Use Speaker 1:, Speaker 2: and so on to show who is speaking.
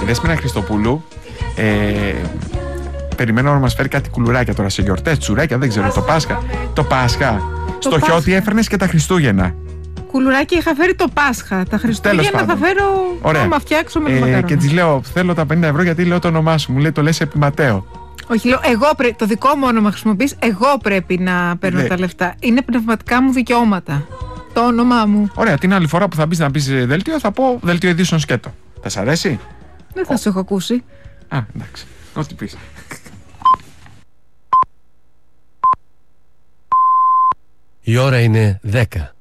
Speaker 1: Δέσποινα Χριστοπούλου περιμένω να μας φέρει κάτι κουλουράκια τώρα σε γιορτές, τσουράκια, δεν ξέρω, το Πάσχα. Το Πάσχα. Στο χιώτη έφερνες και τα Χριστούγεννα.
Speaker 2: Κουλουράκια είχα φέρει το Πάσχα. Τα Χριστούγεννα θα φέρω να φτιάξω με μακαρόνα.
Speaker 1: Και της λέω, θέλω τα 50 ευρώ γιατί λέω το όνομά σου. Μου λέει, το λες επί Ματέο.
Speaker 2: Όχι, λέω, το δικό μου όνομα χρησιμοποιείς, εγώ πρέπει να παίρνω τα λεφτά. Είναι πνευματικά μου δικαιώματα. Το όνομά μου.
Speaker 1: Ωραία, την άλλη φορά που θα μπεις να πεις δελτίο, θα πω δελτίο ειδήσεων σκέτο. Θα σ' αρέσει?
Speaker 2: Δεν θα σε έχω ακούσει.
Speaker 1: Α, εντάξει. Ό,τι πεις.
Speaker 3: Η ώρα είναι 10.